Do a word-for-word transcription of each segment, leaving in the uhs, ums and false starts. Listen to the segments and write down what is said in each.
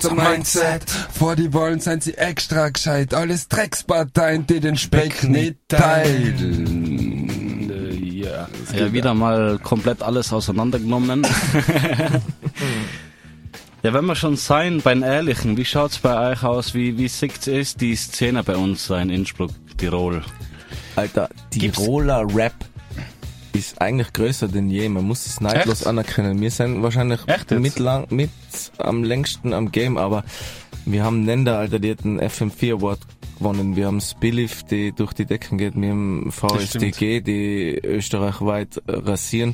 zum Mindset. Vor die Wahlen sind sie extra gescheit. Alles Drecksparteien, die den Speck nicht teilen. Ja, ja, wieder mal komplett alles auseinandergenommen. Ja, wenn wir schon sein, bei den Ehrlichen, wie schaut's bei euch aus? Wie, wie sieht es die Szene bei uns in Innsbruck, Tirol? Alter, Tiroler Gibt's? Rap ist eigentlich größer denn je. Man muss es neidlos Echt? anerkennen. Wir sind wahrscheinlich mit, lang, mit am längsten am Game, aber wir haben Nender, Alter, die hat einen F M vier Award gewonnen. Wir haben Spillif, die durch die Decken geht. Wir haben V S D G, die österreichweit rasieren.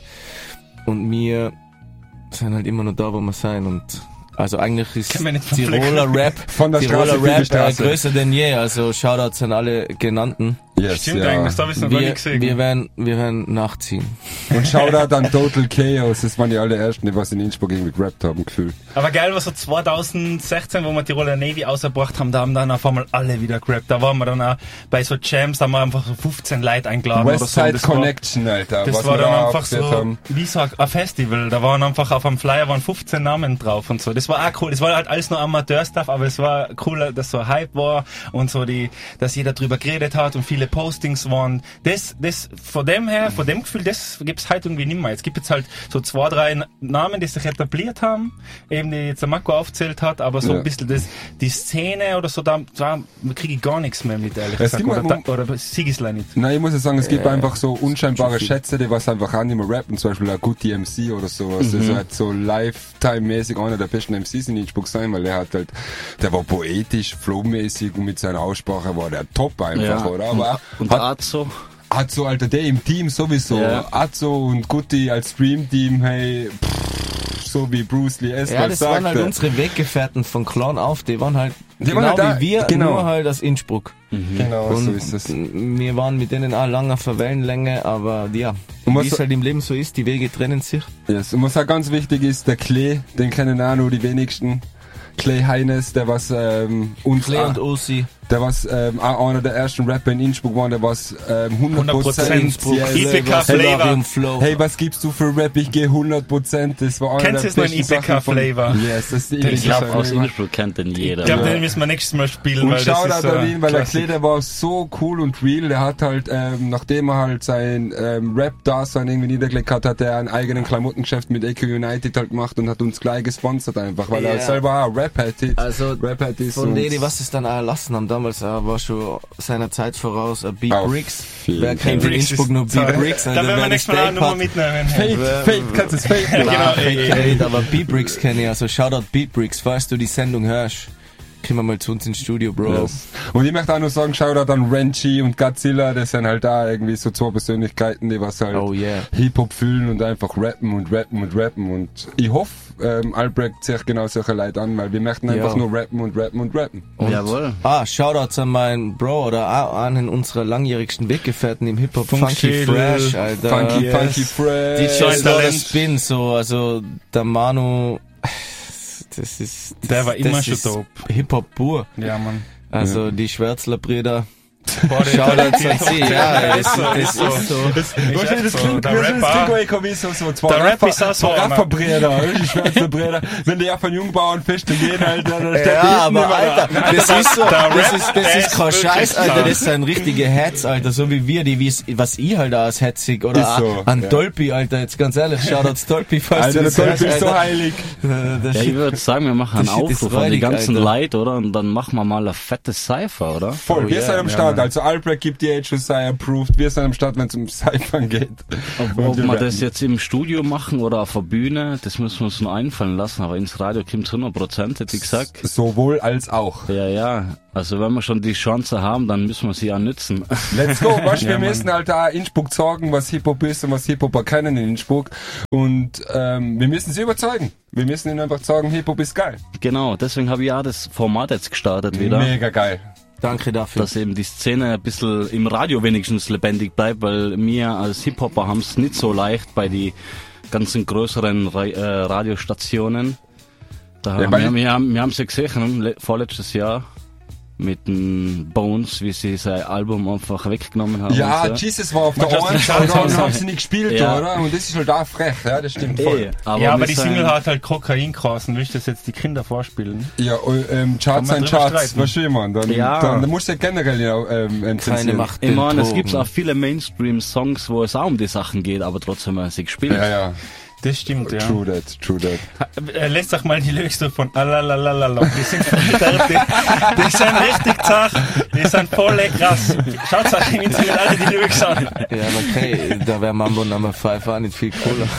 Und wir sind halt immer noch da, wo wir sein. Und also eigentlich ist Tiroler Rap, von der Tiroler Rap äh, größer denn je. Also Shoutouts an alle genannten. Yes, Stimmt ja. eigentlich, das habe ich noch gar nicht gesehen. Wir werden, wir werden nachziehen. Und Shoutout an Total Chaos, das waren die allerersten, die was in Innsbruck irgendwie gerappt haben, gefühlt. Aber geil, was so zwanzig sechzehn, wo wir Tiroler Navy ausgebracht haben, da haben dann auf einmal alle wieder gerappt. Da waren wir dann auch bei so Jams, da haben wir einfach so fünfzehn Leute eingeladen Westside oder so. Connection, war, Alter. Das was war dann da einfach so, haben. wie so ein Festival. Da waren einfach auf einem Flyer waren fünfzehn Namen drauf und so. Das war auch cool. Das war halt alles nur Amateur-Stuff, aber es war cool, dass so ein Hype war und so die, dass jeder drüber geredet hat und viele Postings waren. Das, das, von dem her, von dem Gefühl, das gibt's halt irgendwie nicht mehr. Es gibt jetzt halt so zwei, drei Namen, die sich etabliert haben, eben die jetzt der Marco aufzählt hat, aber so ja. ein bisschen das, die Szene oder so, da, da kriege ich gar nichts mehr mit, ehrlich es gesagt. Oder, da, oder Siegislein nicht. Nein, ich muss ja sagen, es gibt äh, einfach so unscheinbare Schätze, die was einfach auch nicht mehr rappen, zum Beispiel ein Good D M C oder sowas. Mhm. Das ist halt so Lifetime-mäßig einer der besten M Cs in Innsbruck sein, weil der hat halt, der war poetisch, flowmäßig und mit seiner Aussprache war der top einfach, ja. oder? Aber und, und hat so Azo, Alter, der im Team sowieso. Ja. Azo und Gutti als Stream-Team, hey, pff, so wie Bruce Lee es Ja, das sagte. waren halt unsere Weggefährten von Clown auf, die waren halt die genau waren halt wie wir, genau. nur halt aus Innsbruck. Mhm. Genau, und so ist es. Wir waren mit denen auch lange auf der Wellenlänge, aber ja, wie es halt im Leben so ist, die Wege trennen sich. Yes. Und was auch ganz wichtig ist, der Klee, den kennen auch nur die wenigsten. Clay Heines, der was ähm, uns Clay und Ossi. Der was ähm, auch einer der ersten Rapper in Innsbruck war, der was ähm, hundert Prozent Innsbruck. I P K Flavor. Hey, was gibst du für Rap? Ich gehe hundert Prozent. Das war einer Kennst der du jetzt noch einen I P K Flavor? Yes, das ist die Ich glaube, aus Innsbruck kennt den jeder. Ich glaube, den müssen wir nächstes Mal spielen. Und weil schau das da ist so ihn, weil der Clay, der war so cool und real. Der hat halt, ähm, nachdem er halt sein ähm, Rap-Dasein irgendwie niedergelegt hat, hat er einen eigenen Klamottengeschäft mit A Q United halt gemacht und hat uns gleich gesponsert einfach, weil yeah. er selber auch Rap-Hat ist. Also, Rap-Hat ist von denen, die was es dann auch erlassen haben, damals auch, war schon seiner Zeit voraus, uh, B-Bricks. Wer kennt in Innsbruck nur B-Bricks? Da werden wir nächstes Mal auch nochmal mitnehmen. Fate, Fate, kannst du es Fate nehmen? Genau, aber B-Bricks kenne ich, also Shoutout B-Bricks, falls du die Sendung hörst. Kommen wir mal zu uns ins Studio, Bro. Yes. Und ich möchte auch noch sagen, Shoutout an Renchi und Godzilla, das sind halt da irgendwie so zwei Persönlichkeiten, die was halt oh, yeah. Hip-Hop fühlen und einfach rappen und rappen und rappen und ich hoffe, ähm, Albrecht sich genau solche Leute an, weil wir möchten einfach ja. nur rappen und rappen und rappen. Und, Jawohl. Ah, Shoutouts an meinen Bro oder an unserer langjährigsten Weggefährten im Hip-Hop, Funky Fresh, Alter. Funky, yes. Funky Fresh. Die Joint Spin, so, also, der Manu, das ist, das, der war immer schon dope. Hip-Hop pur. Ja, Mann. Also, ja. die Schwärzler Brüder. Shoutouts an sie, ja, das, das ist so. Das, das, das klingt, der das klingt wie so, so zwei der Rap Rapper, ist auch so, zwei Rapperbrüder, die schwarze Brüder. Wenn die ja von Jungbauernfeste gehen, Alter, dann steht ja, die aber Alter, da. das ist so, der das Rap, ist, das ist kein Scheiß, klar. Alter, das sind richtige Heads, Alter, so wie wir, die, wie's, was ich halt als hetzig, oder ist so, an ja. Dolpi, Alter, jetzt ganz ehrlich, Shoutouts Dolpi, falls Alter, du das Dolpi ist so heilig. Ja, ich würde sagen, wir machen einen Aufruf an die ganzen Alter. Leute, oder? Und dann machen wir mal eine fette Cypher, oder? Voll, Oh, wir yeah, sind am ja, Start, Mann. also Albrecht gibt die H S I approved, wir sind am Start, wenn es um Cyphern geht. Ob, ob wir das jetzt im Studio machen oder auf der Bühne, das müssen wir uns nur einfallen lassen, aber ins Radio kommt hundert Prozent, hätte ich gesagt. Sowohl als auch. Ja, ja, also wenn wir schon die Chance haben, dann müssen wir sie auch nützen. Let's go, was Ja, wir Mann. müssen halt da Innsbruck sagen, was Hip-Hop ist und was Hip-Hopper kennen in Innsbruck und ähm, wir müssen sie überzeugen. Wir müssen ihnen einfach sagen, Hip-Hop ist geil. Genau, deswegen habe ich auch das Format jetzt gestartet wieder. Mega geil. Danke dafür. Dass eben die Szene ein bisschen im Radio wenigstens lebendig bleibt, weil wir als Hip-Hopper haben es nicht so leicht bei die ganzen größeren Ra- äh, Radiostationen. Da Ja, haben wir, wir haben wir haben es ja gesehen, vorletztes Jahr mit den Bones, wie sie sein Album einfach weggenommen haben. Ja, so. Jesus war auf der Orange, und dann haben sie nicht gespielt, ja. oder? Und das ist halt auch frech, ja, das stimmt voll. Ey, aber ja, aber die Single hat halt Kokain geheißen, willst du das jetzt die Kinder vorspielen? Ja, ähm, Charts sind Charts, was will man? Dann, ja. dann, dann musst du ja generell ja, ähm, keine Macht. Ich meine, es gibt auch viele Mainstream-Songs, wo es auch um die Sachen geht, aber trotzdem haben sie gespielt. Ja, ja. Das stimmt, ja. True that, true that. Lässt doch mal die Lyrics von Alalalala. Die sind voll die, die sind richtig zart. Die sind voll krass. Schaut euch im Internet alle die Lyrics an. Ja, aber okay, da wäre Mambo Number five auch nicht viel cooler.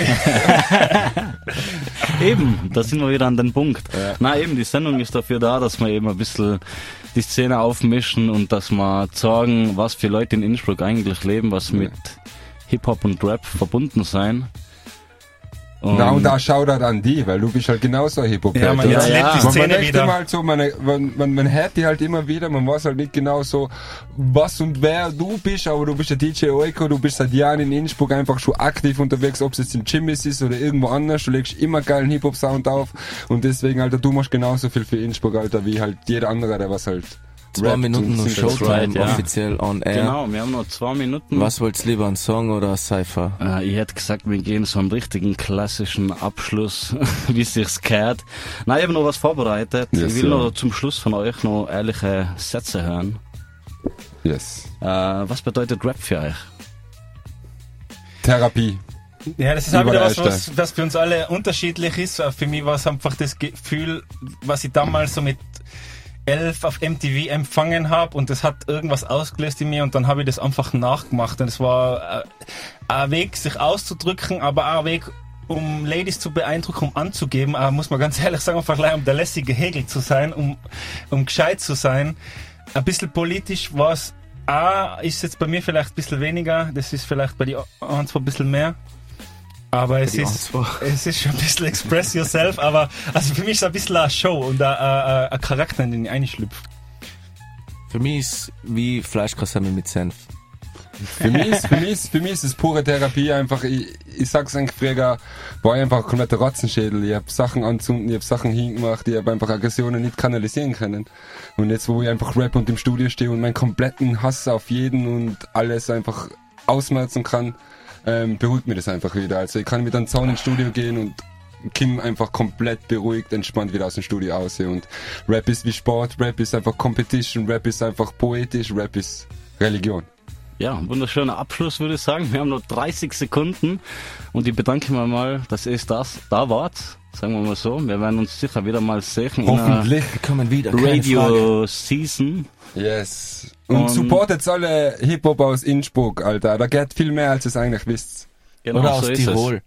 Eben, da sind wir wieder an den Punkt. Ja. Na eben, die Sendung ist dafür da, dass wir eben ein bisschen die Szene aufmischen und dass wir sagen, was für Leute in Innsbruck eigentlich leben, was mit Hip-Hop und Rap verbunden sein. Und Na und da Shoutout an die, weil du bist halt genauso Hip-Hop. Ja, man, jetzt ja. lebt die Szene man wieder. Halt so, man, man, man, man hört die halt immer wieder, man weiß halt nicht genau so, was und wer du bist, aber du bist der D J Oiko, du bist seit Jahren in Innsbruck einfach schon aktiv unterwegs, ob es jetzt in Jimmy's ist oder irgendwo anders, du legst immer geilen Hip-Hop-Sound auf und deswegen, Alter, du machst genauso viel für Innsbruck, Alter, wie halt jeder andere, der was halt Zwei Minuten noch Showtime, right, ja. Offiziell on air. Genau, wir haben noch zwei Minuten. Was wollt's lieber, ein Song oder ein Cypher? Äh, ich hätte gesagt, wir gehen so einen richtigen klassischen Abschluss, wie es sich gehört. Nein, ich habe noch was vorbereitet. Yes, ich will ja. noch zum Schluss von euch noch ehrliche Sätze hören. Yes. Äh, was bedeutet Rap für euch? Therapie. Ja, das ist auch wieder was, was, was für uns alle unterschiedlich ist. Für mich war es einfach das Gefühl, was ich damals so mit elf auf M T V empfangen habe und das hat irgendwas ausgelöst in mir und dann habe ich das einfach nachgemacht und es war äh, ein Weg, sich auszudrücken, aber auch ein Weg, um Ladies zu beeindrucken, um anzugeben, aber muss man ganz ehrlich sagen, einfach um der lässige Hegel zu sein, um, um gescheit zu sein. Ein bisschen politisch war es auch, ist jetzt bei mir vielleicht ein bisschen weniger, das ist vielleicht bei die anderen zwar ein bisschen mehr. Aber es ist, es ist schon ein bisschen express yourself, aber also für mich ist es ein bisschen eine Show und ein, ein, ein Charakter, in den ich einschlüpfe. Für mich ist es wie Fleischkassemmel mit Senf. Für mich ist, für mich ist, für mich ist es pure Therapie einfach, ich, ich sag's eigentlich früher, war ich einfach ein kompletter Rotzenschädel. Ich hab Sachen anzünden, ich hab Sachen hingemacht, ich hab einfach Aggressionen nicht kanalisieren können. Und jetzt, wo ich einfach Rap und im Studio stehe und meinen kompletten Hass auf jeden und alles einfach ausmerzen kann, Ähm, beruhigt mir das einfach wieder. Also ich kann mit einem Zaun ins Studio gehen und Kim einfach komplett beruhigt, entspannt wieder aus dem Studio aussehen. Und Rap ist wie Sport, Rap ist einfach Competition, Rap ist einfach poetisch, Rap ist Religion. Ja, ein wunderschöner Abschluss, würde ich sagen. Wir haben noch dreißig Sekunden und ich bedanke mich mal, dass ihr das da wart. Sagen wir mal so. Wir werden uns sicher wieder mal sehen. Hoffentlich. Wir kommen wieder. Radio Season. Yes. Und, und supportet alle Hip-Hop aus Innsbruck, Alter. Da geht viel mehr, als ihr es eigentlich wisst. Genau, oder so aus Tirol.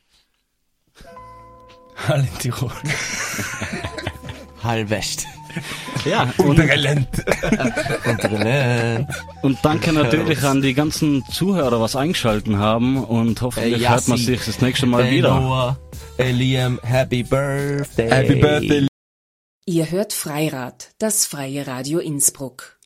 Alle in Tirol. Halbwest. Ja, und Relent. und Relent. Und danke natürlich an die ganzen Zuhörer, was eingeschalten haben und hoffentlich äh, hört man sich das nächste Mal hey, wieder. Noah, hey Liam, happy birthday. Happy birthday. Ihr hört Freirad, das freie Radio Innsbruck.